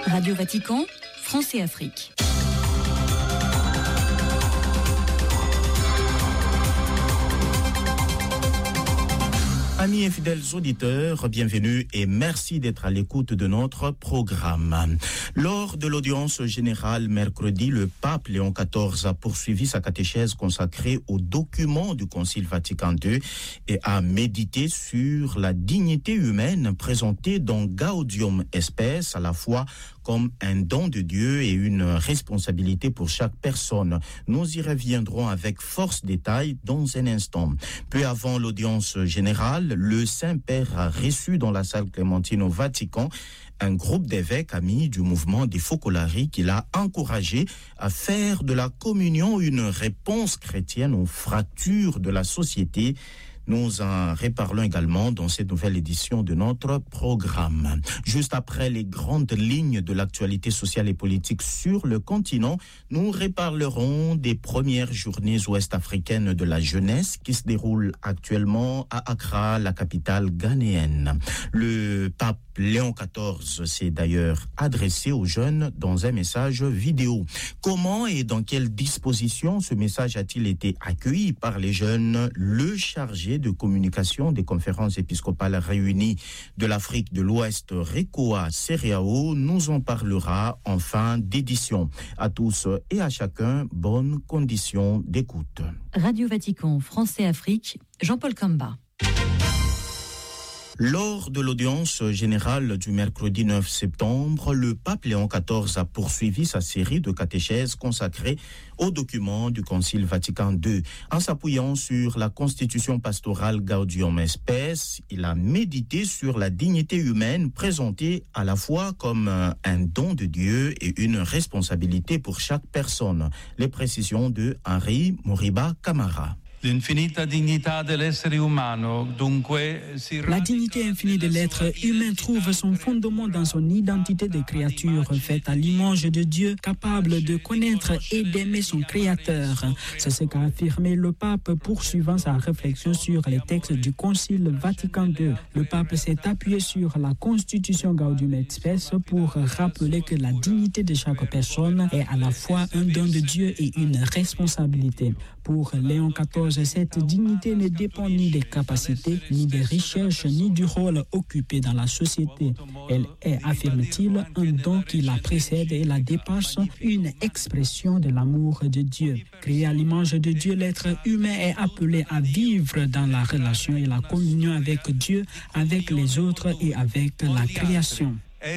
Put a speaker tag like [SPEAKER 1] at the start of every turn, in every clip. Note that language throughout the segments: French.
[SPEAKER 1] Radio Vatican, France et Afrique.
[SPEAKER 2] Amis et fidèles auditeurs, bienvenue et merci d'être à l'écoute de notre programme. Lors de l'audience générale mercredi, le pape Léon XIV a poursuivi sa catéchèse consacrée aux documents du Concile Vatican II et a médité sur la dignité humaine présentée dans Gaudium Spes, à la fois comme un don de Dieu et une responsabilité pour chaque personne. Nous y reviendrons avec force détail dans un instant. Peu avant l'audience générale, le Saint-Père a reçu dans la salle Clémentine au Vatican un groupe d'évêques amis du mouvement des Focolari qui l'a encouragé à faire de la communion une réponse chrétienne aux fractures de la société. Nous en reparlons également dans cette nouvelle édition de notre programme. Juste après les grandes lignes de l'actualité sociale et politique sur le continent, nous reparlerons des premières journées ouest-africaines de la jeunesse qui se déroulent actuellement à Accra, la capitale ghanéenne. Le pape Léon XIV s'est d'ailleurs adressé aux jeunes dans un message vidéo. Comment et dans quelles dispositions ce message a-t-il été accueilli par les jeunes? Le chargé de communication des conférences épiscopales réunies de l'Afrique de l'Ouest, Rekoa Seriao, nous en parlera en fin d'édition. À tous et à chacun, bonne condition d'écoute.
[SPEAKER 1] Radio Vatican, France et Afrique, Jean-Paul Kamba.
[SPEAKER 2] Lors de l'audience générale du mercredi 9 septembre, le pape Léon XIV a poursuivi sa série de catéchèses consacrées aux documents du Concile Vatican II. En s'appuyant sur la constitution pastorale Gaudium Spes, il a médité sur la dignité humaine présentée à la fois comme un don de Dieu et une responsabilité pour chaque personne. Les précisions de Henri Moriba Camara.
[SPEAKER 3] La dignité infinie de l'être humain trouve son fondement dans son identité de créature faite à l'image de Dieu, capable de connaître et d'aimer son Créateur. C'est ce qu'a affirmé le pape poursuivant sa réflexion sur les textes du Concile Vatican II. Le pape s'est appuyé sur la constitution Gaudium Spes pour rappeler que la dignité de chaque personne est à la fois un don de Dieu et une responsabilité. Pour Léon XIV, cette dignité ne dépend ni des capacités, ni des richesses, ni du rôle occupé dans la société. Elle est, affirme-t-il, un don qui la précède et la dépasse, une expression de l'amour de Dieu. Créé à l'image de Dieu, l'être humain est appelé à vivre dans la relation et la communion avec Dieu, avec les autres et avec la création.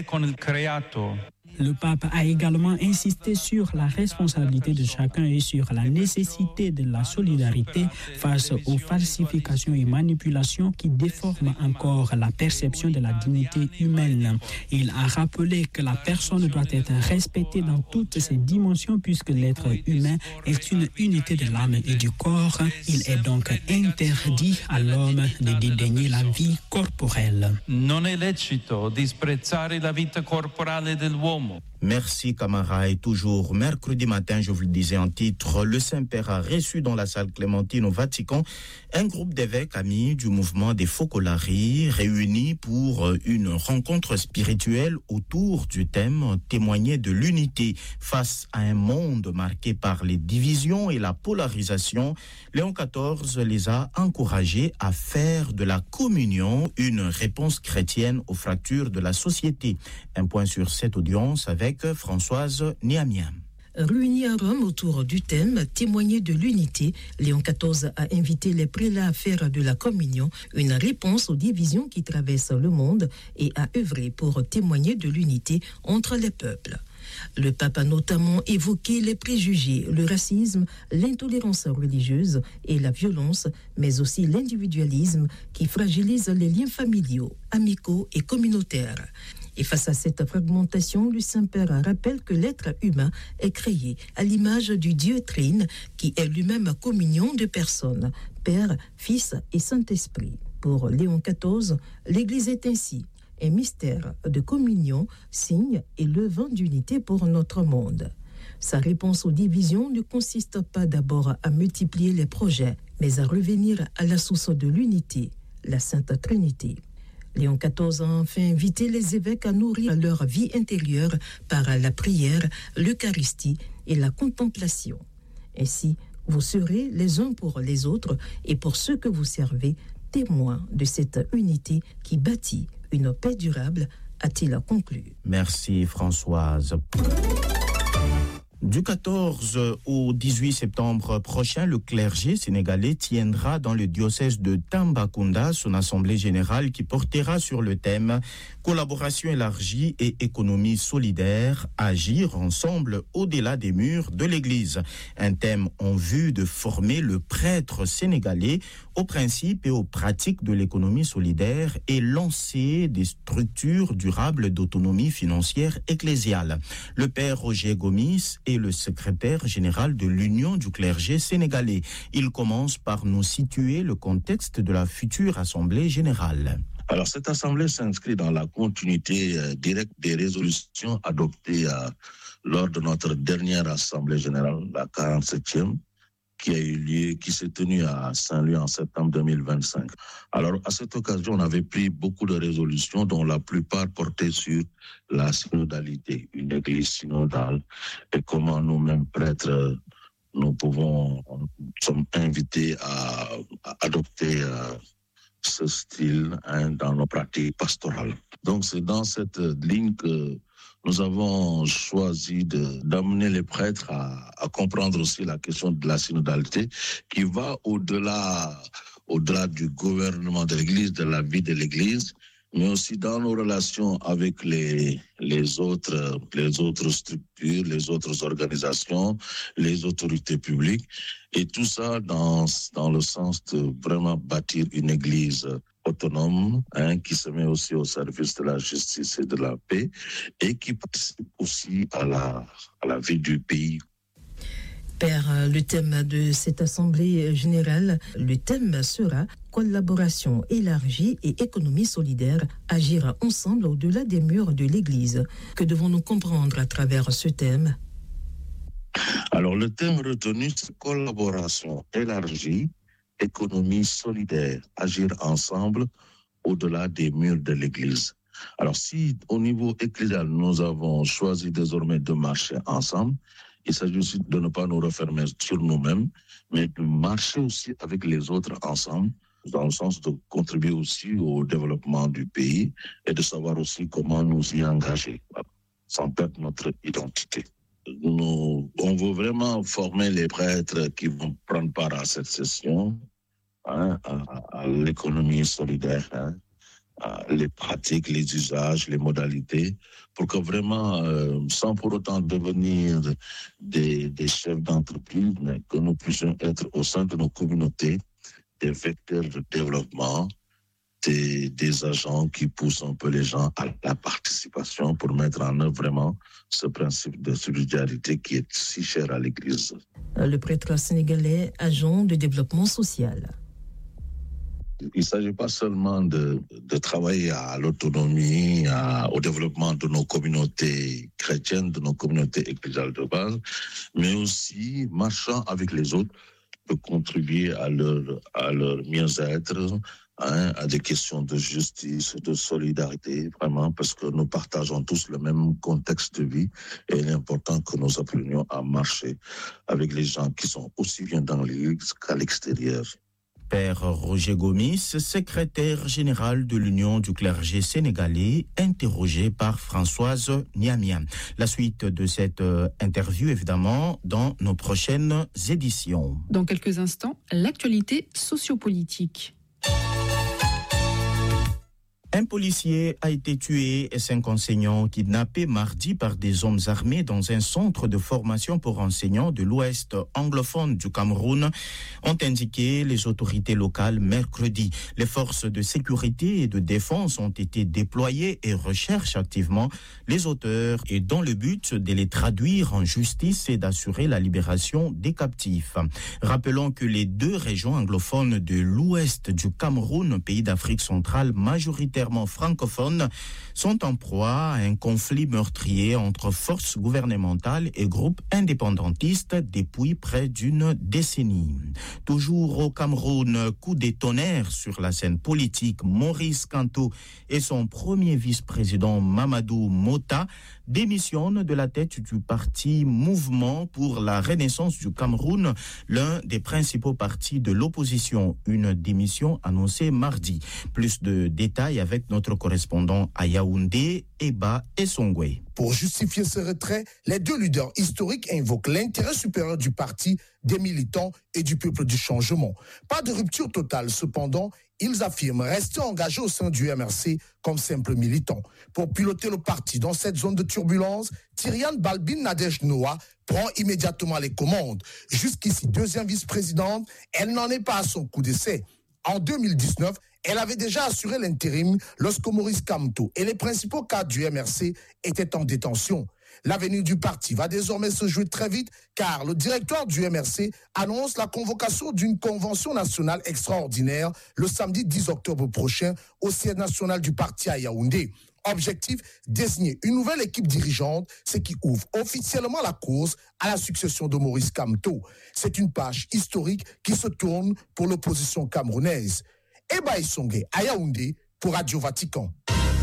[SPEAKER 3] Le pape a également insisté sur la responsabilité de chacun et sur la nécessité de la solidarité face aux falsifications et manipulations qui déforment encore la perception de la dignité humaine. Il a rappelé que la personne doit être respectée dans toutes ses dimensions puisque l'être humain est une unité de l'âme et du corps. Il est donc interdit à l'homme de dédaigner la vie corporelle.
[SPEAKER 4] Non è lecito disprezzare la vita corporale dell'uomo.
[SPEAKER 2] Merci Camara. Et toujours mercredi matin, je vous le disais en titre, le Saint-Père a reçu dans la salle Clémentine au Vatican un groupe d'évêques amis du mouvement des Focolari réunis pour une rencontre spirituelle autour du thème témoigner de l'unité face à un monde marqué par les divisions et la polarisation. Léon XIV les a encouragés à faire de la communion une réponse chrétienne aux fractures de la société. Un point sur cette audience avec Françoise Niamien.
[SPEAKER 5] Réunis à Rome autour du thème « Témoigner de l'unité », Léon XIV a invité les prélats à faire de la communion une réponse aux divisions qui traversent le monde et à œuvrer pour témoigner de l'unité entre les peuples. Le pape a notamment évoqué les préjugés, le racisme, l'intolérance religieuse et la violence, mais aussi l'individualisme qui fragilise les liens familiaux, amicaux et communautaires. Et face à cette fragmentation, le Saint-Père rappelle que l'être humain est créé à l'image du Dieu Trine, qui est lui-même communion de personnes, Père, Fils et Saint-Esprit. Pour Léon XIV, l'Église est ainsi un mystère de communion, signe et levain d'unité pour notre monde. Sa réponse aux divisions ne consiste pas d'abord à multiplier les projets, mais à revenir à la source de l'unité, la Sainte Trinité. Léon XIV a enfin invité les évêques à nourrir leur vie intérieure par la prière, l'Eucharistie et la contemplation. Ainsi, vous serez les uns pour les autres et pour ceux que vous servez, témoins de cette unité qui bâtit une paix durable, a-t-il conclu.
[SPEAKER 2] Merci Françoise. Du 14 au 18 septembre prochain, le clergé sénégalais tiendra dans le diocèse de Tambacounda son assemblée générale qui portera sur le thème « Collaboration élargie et économie solidaire, agir ensemble au-delà des murs de l'Église ». Un thème en vue de former le prêtre sénégalais aux principes et aux pratiques de l'économie solidaire et lancer des structures durables d'autonomie financière ecclésiale. Le père Roger Gomis est le secrétaire général de l'Union du clergé sénégalais. Il commence par nous situer le contexte de la future Assemblée générale.
[SPEAKER 6] Alors, cette Assemblée s'inscrit dans la continuité directe des résolutions adoptées lors de notre dernière Assemblée générale, la 47e, qui s'est tenue à Saint-Louis en septembre 2025. Alors, à cette occasion, on avait pris beaucoup de résolutions dont la plupart portaient sur la synodalité, une église synodale, et comment nous-mêmes, prêtres, nous sommes invités à adopter ce style dans nos pratiques pastorales. Donc, c'est dans cette ligne que nous avons choisi d'amener les prêtres à comprendre aussi la question de la synodalité qui va au-delà du gouvernement de l'Église, de la vie de l'Église, mais aussi dans nos relations avec les autres structures, les autres organisations, les autorités publiques, et tout ça dans le sens de vraiment bâtir une Église autonome, qui se met aussi au service de la justice et de la paix, et qui participe aussi à la vie du pays.
[SPEAKER 5] Père, le thème de cette Assemblée générale, le thème sera « Collaboration élargie et économie solidaire, agir ensemble au-delà des murs de l'Église ». Que devons-nous comprendre à travers ce thème ?
[SPEAKER 6] Alors, le thème retenu, c'est « Collaboration élargie, économie solidaire, agir ensemble au-delà des murs de l'Église ». Alors, si au niveau ecclésial, nous avons choisi désormais de marcher ensemble, il s'agit aussi de ne pas nous refermer sur nous-mêmes, mais de marcher aussi avec les autres ensemble, dans le sens de contribuer aussi au développement du pays et de savoir aussi comment nous y engager, sans perdre notre identité. On veut vraiment former les prêtres qui vont prendre part à cette session, à l'économie solidaire, les pratiques, les usages, les modalités, pour que vraiment, sans pour autant devenir des chefs d'entreprise, mais que nous puissions être au sein de nos communautés des vecteurs de développement, des agents qui poussent un peu les gens à la participation pour mettre en œuvre vraiment ce principe de solidarité qui est si cher à l'Église.
[SPEAKER 5] Le prêtre sénégalais, agent de développement social.
[SPEAKER 6] Il ne s'agit pas seulement de travailler à l'autonomie, au développement de nos communautés chrétiennes, de nos communautés ecclésiales de base, mais aussi, marchant avec les autres, de contribuer à leur mieux-être, à des questions de justice, de solidarité, vraiment, parce que nous partageons tous le même contexte de vie et il est important que nous apprenions à marcher avec les gens qui sont aussi bien dans l'Église qu'à l'extérieur.
[SPEAKER 2] Père Roger Gomis, secrétaire général de l'Union du clergé sénégalais, interrogé par Françoise Niamia. La suite de cette interview, évidemment, dans nos prochaines éditions.
[SPEAKER 7] Dans quelques instants, l'actualité sociopolitique.
[SPEAKER 2] Un policier a été tué et 5 enseignants kidnappés mardi par des hommes armés dans un centre de formation pour enseignants de l'Ouest anglophone du Cameroun, ont indiqué les autorités locales mercredi. Les forces de sécurité et de défense ont été déployées et recherchent activement les auteurs et dans le but de les traduire en justice et d'assurer la libération des captifs. Rappelons que les 2 régions anglophones de l'Ouest du Cameroun, pays d'Afrique centrale majoritaire majoritairement francophones, sont en proie à un conflit meurtrier entre forces gouvernementales et groupes indépendantistes depuis près d'une décennie. Toujours au Cameroun, coup des tonnerres sur la scène politique, Maurice Kamto et son premier vice-président Mamadou Mota démissionnent de la tête du parti Mouvement pour la Renaissance du Cameroun, l'un des principaux partis de l'opposition. Une démission annoncée mardi. Plus de détails avec notre correspondant à Yaoundé, Eba et Songwe.
[SPEAKER 8] Pour justifier ce retrait, les deux leaders historiques invoquent l'intérêt supérieur du parti, des militants et du peuple du changement. Pas de rupture totale, cependant, ils affirment rester engagés au sein du MRC comme simples militants. Pour piloter le parti dans cette zone de turbulence, Tyriane Balbin Nadej Noah prend immédiatement les commandes. Jusqu'ici deuxième vice-présidente, elle n'en est pas à son coup d'essai. En 2019, elle avait déjà assuré l'intérim lorsque Maurice Kamto et les principaux cadres du MRC étaient en détention. L'avenir du parti va désormais se jouer très vite car le directoire du MRC annonce la convocation d'une convention nationale extraordinaire le samedi 10 octobre prochain au siège national du parti à Yaoundé. Objectif, désigner une nouvelle équipe dirigeante, ce qui ouvre officiellement la course à la succession de Maurice Kamto. C'est une page historique qui se tourne pour l'opposition camerounaise. Eba Isongé à Yaoundé pour Radio Vatican.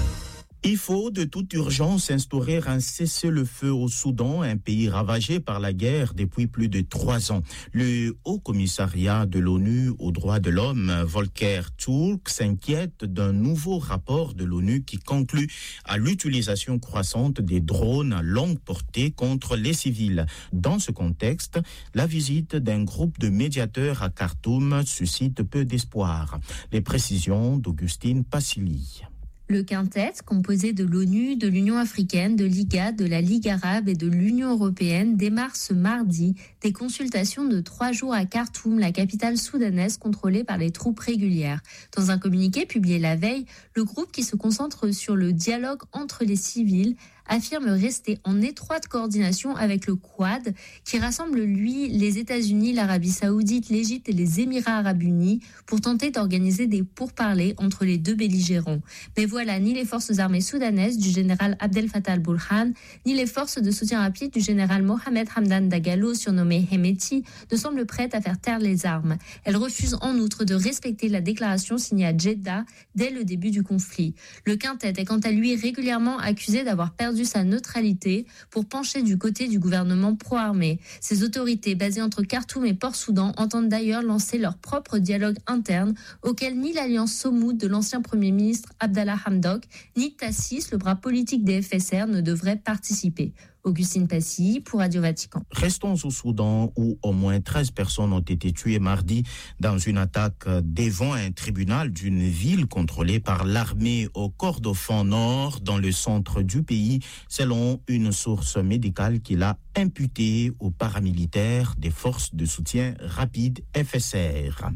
[SPEAKER 2] Il faut de toute urgence instaurer un cessez-le-feu au Soudan, un pays ravagé par la guerre depuis plus de 3 ans. Le Haut-Commissariat de l'ONU aux droits de l'homme, Volker Turk, s'inquiète d'un nouveau rapport de l'ONU qui conclut à l'utilisation croissante des drones à longue portée contre les civils. Dans ce contexte, la visite d'un groupe de médiateurs à Khartoum suscite peu d'espoir. Les précisions d'Augustine Passili.
[SPEAKER 9] Le quintet, composé de l'ONU, de l'Union africaine, de l'IGAD, de la Ligue arabe et de l'Union européenne, démarre ce mardi des consultations de 3 jours à Khartoum, la capitale soudanaise contrôlée par les troupes régulières. Dans un communiqué publié la veille, le groupe qui se concentre sur le dialogue entre les civils affirme rester en étroite coordination avec le Quad, qui rassemble, lui, les États-Unis, l'Arabie saoudite, l'Égypte et les Émirats arabes unis, pour tenter d'organiser des pourparlers entre les deux belligérants. Mais voilà, ni les forces armées soudanaises du général Abdel Fattah al-Burhan, ni les forces de soutien rapide du général Mohamed Hamdan Dagalo, surnommé Hemeti, ne semblent prêtes à faire taire les armes. Elles refusent en outre de respecter la déclaration signée à Jeddah dès le début du conflit. Le quintet est quant à lui régulièrement accusé d'avoir perdu sa neutralité pour pencher du côté du gouvernement pro-armé. Ces autorités basées entre Khartoum et Port-Soudan entendent d'ailleurs lancer leur propre dialogue interne auquel ni l'alliance Somoud de l'ancien Premier ministre Abdallah Hamdok, ni Tassis, le bras politique des FSR, ne devraient participer. Augustine Passy pour Radio Vatican.
[SPEAKER 2] Restons au Soudan où au moins 13 personnes ont été tuées mardi dans une attaque devant un tribunal d'une ville contrôlée par l'armée au Kordofan Nord dans le centre du pays, selon une source médicale qui l'a imputée aux paramilitaires des forces de soutien rapide FSR.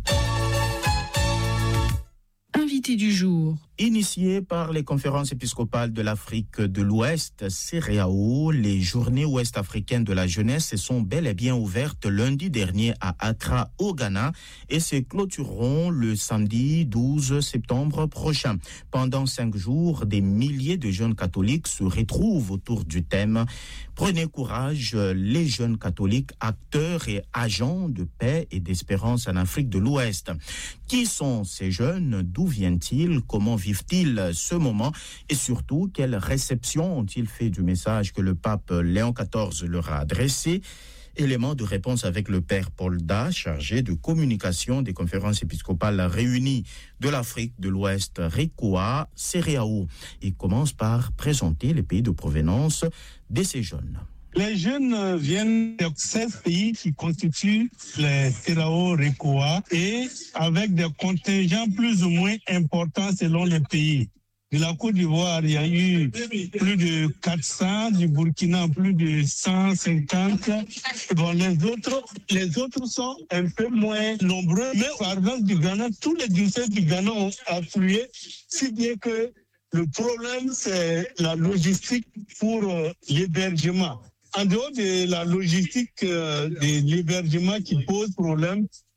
[SPEAKER 7] Invité du jour.
[SPEAKER 2] Initiées par les conférences épiscopales de l'Afrique de l'Ouest, CEREAO, les journées ouest-africaines de la jeunesse se sont bel et bien ouvertes lundi dernier à Accra, au Ghana, et se clôtureront le samedi 12 septembre prochain. Pendant 5 jours, des milliers de jeunes catholiques se retrouvent autour du thème « Prenez courage, les jeunes catholiques, acteurs et agents de paix et d'espérance en Afrique de l'Ouest ». Qui sont ces jeunes? D'où viennent-ils? Comment vivent-ils ce moment? Et surtout, quelle réception ont-ils fait du message que le pape Léon XIV leur a adressé? Élément de réponse avec le père Paul Da, chargé de communication des conférences épiscopales réunies de l'Afrique de l'Ouest, RECOA, CEREAO. Il commence par présenter les pays de provenance de ces jeunes.
[SPEAKER 10] Les jeunes viennent de 16 pays qui constituent les CEREAO RECOA et avec des contingents plus ou moins importants selon les pays. De la Côte d'Ivoire, il y a eu plus de 400, du Burkina plus de 150. Bon, les autres sont un peu moins nombreux. Mais par exemple du Ghana, tous les diocèses du Ghana ont afflué, si bien que le problème, c'est la logistique pour l'hébergement. En dehors de la logistique de l'hébergement qui pose problème,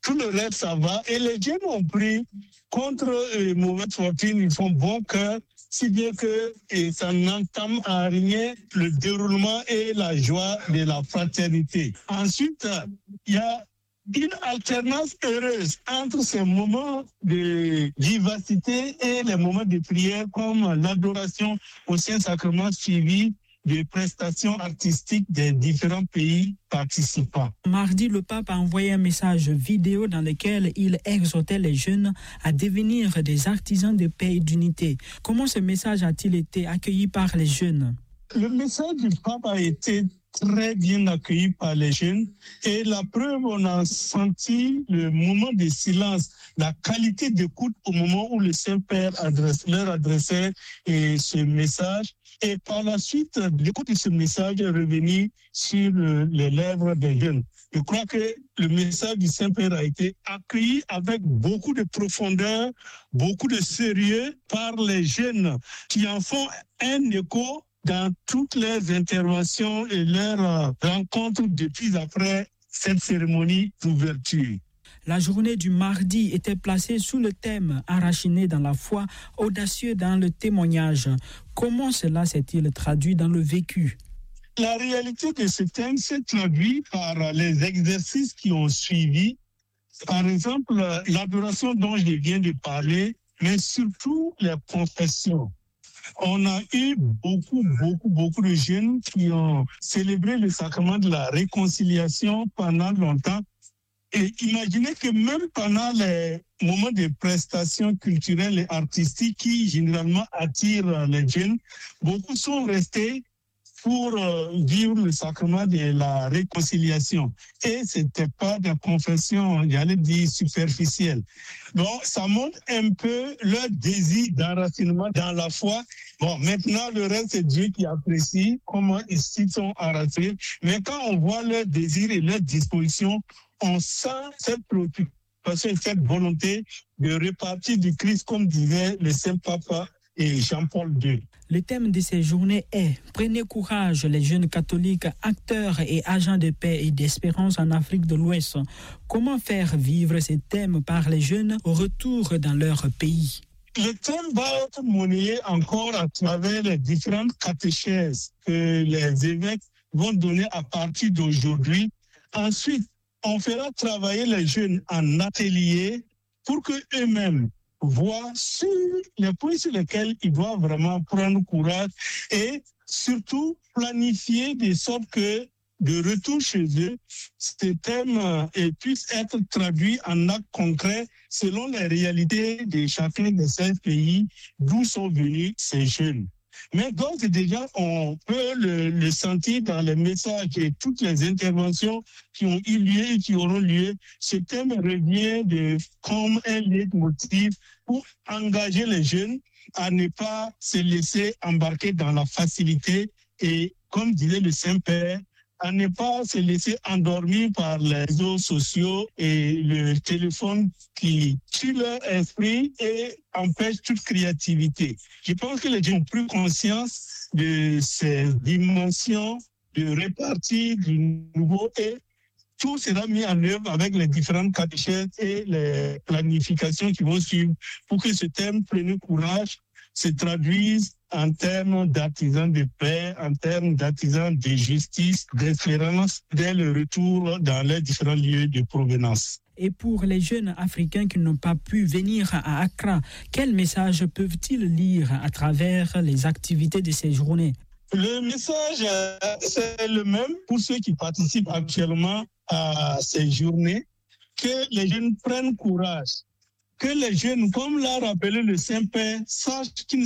[SPEAKER 10] Tout le reste, ça va. Et les jeunes ont pris contre mauvaise fortune, ils font bon cœur, si bien que ça n'entame à rien le déroulement et la joie de la fraternité. Ensuite, il y a une alternance heureuse entre ces moments de vivacité et les moments de prière, comme l'adoration au Saint-Sacrement suivi des prestations artistiques des différents pays participants.
[SPEAKER 3] Mardi, le pape a envoyé un message vidéo dans lequel il exhortait les jeunes à devenir des artisans de paix et d'unité. Comment ce message a-t-il été accueilli par les jeunes?
[SPEAKER 10] Le message du pape a été très bien accueilli par les jeunes et la preuve, on a senti le moment de silence, la qualité d'écoute au moment où le Saint-Père leur adressait ce message. Et par la suite, l'écoute de ce message est revenu sur les lèvres des jeunes. Je crois que le message du Saint-Père a été accueilli avec beaucoup de profondeur, beaucoup de sérieux par les jeunes qui en font un écho dans toutes leurs interventions et leurs rencontres depuis après cette cérémonie d'ouverture.
[SPEAKER 3] La journée du mardi était placée sous le thème « Enraciné dans la foi, audacieux dans le témoignage ». Comment cela s'est-il traduit dans le vécu?
[SPEAKER 10] La réalité de ce thème s'est traduite par les exercices qui ont suivi. Par exemple, l'adoration dont je viens de parler, mais surtout les confessions. On a eu beaucoup de jeunes qui ont célébré le sacrement de la réconciliation pendant longtemps. Et imaginez que même pendant les moments de prestations culturelles et artistiques qui généralement attirent les jeunes, beaucoup sont restés pour vivre le sacrement de la réconciliation. Et ce n'était pas de confession, j'allais dire, superficielle. Donc, ça montre un peu leur désir d'enracinement dans la foi. Bon, maintenant, le reste, c'est Dieu qui apprécie comment ils sont enracinés. Mais quand on voit leur désir et leur disposition, on sent cette préoccupation et cette volonté de repartir du Christ, comme disait le Saint-Papa et Jean-Paul II.
[SPEAKER 3] Le thème de ces journées est « Prenez courage, les jeunes catholiques, acteurs et agents de paix et d'espérance en Afrique de l'Ouest ». Comment faire vivre ces thèmes par les jeunes au retour dans leur pays?
[SPEAKER 10] Le thème va être monnayé encore à travers les différentes catéchèses que les évêques vont donner à partir d'aujourd'hui. Ensuite, on fera travailler les jeunes en atelier pour qu'eux-mêmes voient sur les points sur lesquels ils doivent vraiment prendre courage et surtout planifier de sorte que de retour chez eux, ce thème puisse être traduit en actes concrets selon les réalités de chacun de ces pays d'où sont venus ces jeunes. Mais donc déjà, on peut le sentir dans les messages et toutes les interventions qui ont eu lieu et qui auront lieu. Ce thème revient comme un leitmotiv pour engager les jeunes à ne pas se laisser embarquer dans la facilité et, comme disait le Saint-Père, à ne pas se laisser endormir par les réseaux sociaux et le téléphone qui tue leur esprit et empêche toute créativité. Je pense que les gens ont pris conscience de ces dimensions de répartie du nouveau et tout sera mis en œuvre avec les différentes catéchèses et les planifications qui vont suivre pour que ce thème « Prenez courage » se traduise en termes d'artisans de paix, en termes d'artisans de justice, d'espérance dès le retour dans les différents lieux de provenance.
[SPEAKER 3] Et pour les jeunes africains qui n'ont pas pu venir à Accra, quel message peuvent-ils lire à travers les activités de ces journées?
[SPEAKER 10] Le message, c'est le même pour ceux qui participent actuellement à ces journées, que les jeunes prennent courage, que les jeunes, comme l'a rappelé le Saint-Père, sachent qu'ils